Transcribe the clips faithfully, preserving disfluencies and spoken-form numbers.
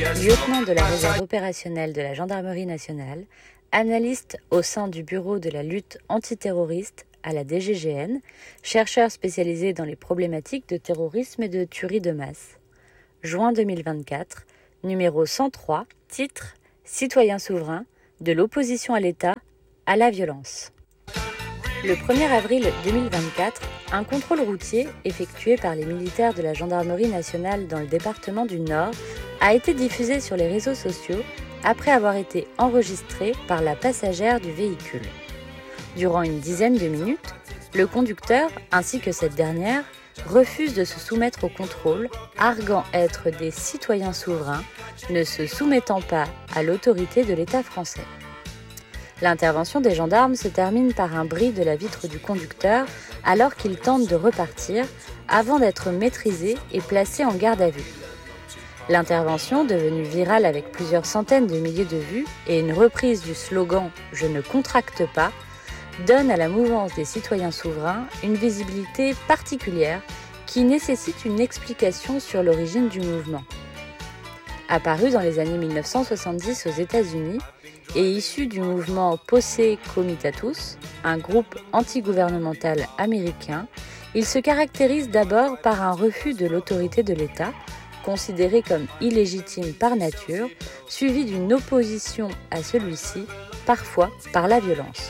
Lieutenant de la réserve opérationnelle de la Gendarmerie nationale, analyste au sein du Bureau de la lutte antiterroriste à la D G G N, chercheur spécialisé dans les problématiques de terrorisme et de tuerie de masse. Juin deux mille vingt-quatre, numéro cent trois, titre « Citoyens souverains, de l'opposition à l'État à la violence ». Le premier avril deux mille vingt-quatre, un contrôle routier effectué par les militaires de la Gendarmerie nationale dans le département du Nord a été diffusé sur les réseaux sociaux après avoir été enregistré par la passagère du véhicule. Durant une dizaine de minutes, le conducteur ainsi que cette dernière refusent de se soumettre au contrôle, arguant être des citoyens souverains, ne se soumettant pas à l'autorité de l'État français. L'intervention des gendarmes se termine par un bris de la vitre du conducteur alors qu'il tente de repartir avant d'être maîtrisé et placé en garde à vue. L'intervention, devenue virale avec plusieurs centaines de milliers de vues et une reprise du slogan « Je ne contracte pas », donne à la mouvance des citoyens souverains une visibilité particulière qui nécessite une explication sur l'origine du mouvement. Apparu dans les années mille neuf cent soixante-dix aux États-Unis et issu du mouvement Posse Comitatus, un groupe antigouvernemental américain, il se caractérise d'abord par un refus de l'autorité de l'État, considéré comme illégitime par nature, suivi d'une opposition à celui-ci, parfois par la violence.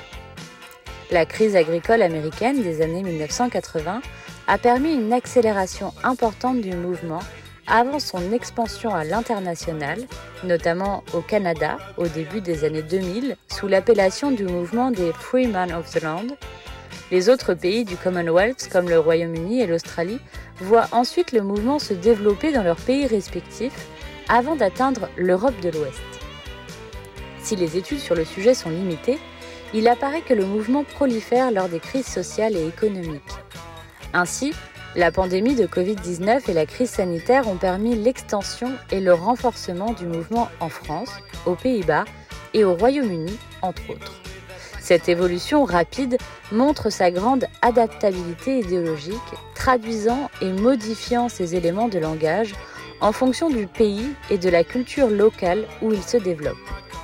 La crise agricole américaine des années mille neuf cent quatre-vingts a permis une accélération importante du mouvement avant son expansion à l'international, notamment au Canada au début des années deux mille, sous l'appellation du mouvement des Free Men of the Land. Les autres pays du Commonwealth, comme le Royaume-Uni et l'Australie, voient ensuite le mouvement se développer dans leurs pays respectifs avant d'atteindre l'Europe de l'Ouest. Si les études sur le sujet sont limitées, il apparaît que le mouvement prolifère lors des crises sociales et économiques. Ainsi, la pandémie de covid dix-neuf et la crise sanitaire ont permis l'extension et le renforcement du mouvement en France, aux Pays-Bas et au Royaume-Uni, entre autres. Cette évolution rapide montre sa grande adaptabilité idéologique, traduisant et modifiant ses éléments de langage en fonction du pays et de la culture locale où il se développe.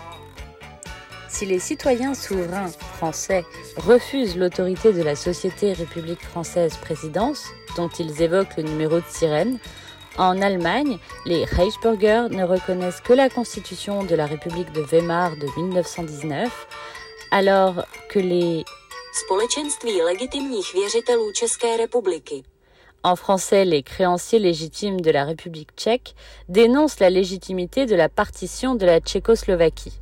Si les citoyens souverains français refusent l'autorité de la Société République Française Présidence, dont ils évoquent le numéro de sirène, en Allemagne, les Reichsbürger ne reconnaissent que la constitution de la République de Weimar de mille neuf cent dix-neuf, alors que les Společenství legitimních věřitelů České republiky. En français, les créanciers légitimes de la République tchèque dénoncent la légitimité de la partition de la Tchécoslovaquie.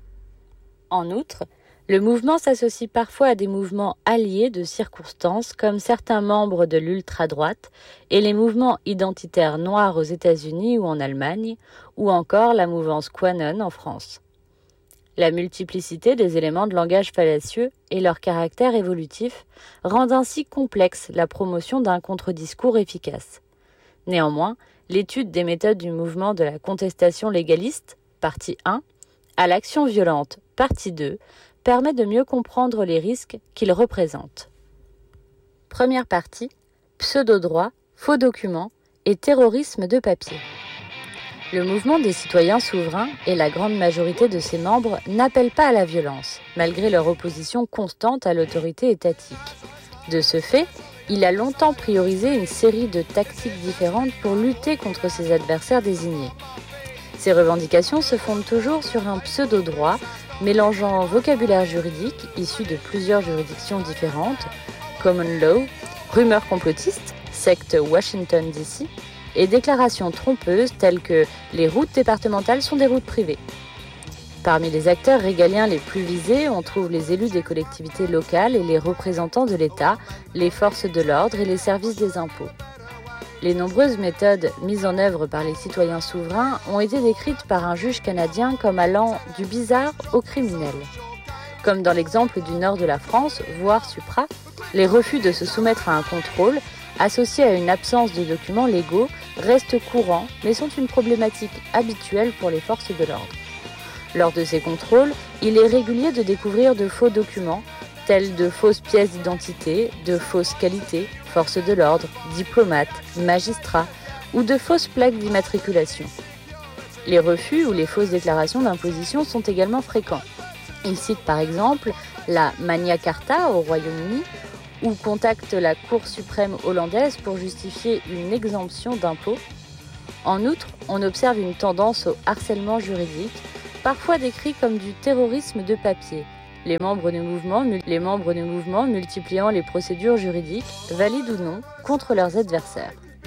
En outre, le mouvement s'associe parfois à des mouvements alliés de circonstances comme certains membres de l'ultra-droite et les mouvements identitaires noirs aux États-Unis ou en Allemagne, ou encore la mouvance QAnon en France. La multiplicité des éléments de langage fallacieux et leur caractère évolutif rendent ainsi complexe la promotion d'un contre-discours efficace. Néanmoins, l'étude des méthodes du mouvement de la contestation légaliste, partie un, à l'action violente, partie deux, permet de mieux comprendre les risques qu'il représente. Première partie, pseudo-droit, faux documents et terrorisme de papier. Le mouvement des citoyens souverains et la grande majorité de ses membres n'appellent pas à la violence, malgré leur opposition constante à l'autorité étatique. De ce fait, il a longtemps priorisé une série de tactiques différentes pour lutter contre ses adversaires désignés. Ces revendications se fondent toujours sur un pseudo-droit mélangeant vocabulaire juridique issu de plusieurs juridictions différentes, common law, rumeurs complotistes, secte Washington D C, et déclarations trompeuses telles que les routes départementales sont des routes privées. Parmi les acteurs régaliens les plus visés, on trouve les élus des collectivités locales et les représentants de l'État, les forces de l'ordre et les services des impôts. Les nombreuses méthodes mises en œuvre par les citoyens souverains ont été décrites par un juge canadien comme allant du bizarre au criminel. Comme dans l'exemple du nord de la France, voire Supra, les refus de se soumettre à un contrôle, associés à une absence de documents légaux, restent courants, mais sont une problématique habituelle pour les forces de l'ordre. Lors de ces contrôles, il est régulier de découvrir de faux documents, tels de fausses pièces d'identité, de fausses qualités, forces de l'ordre, diplomates, magistrats ou de fausses plaques d'immatriculation. Les refus ou les fausses déclarations d'imposition sont également fréquents. Il cite par exemple la Magna Carta au Royaume-Uni, ou contacte la Cour suprême hollandaise pour justifier une exemption d'impôt. En outre, on observe une tendance au harcèlement juridique, parfois décrit comme du terrorisme de papier. Les membres de mouvements, les membres de mouvements multipliant les procédures juridiques, valides ou non, contre leurs adversaires.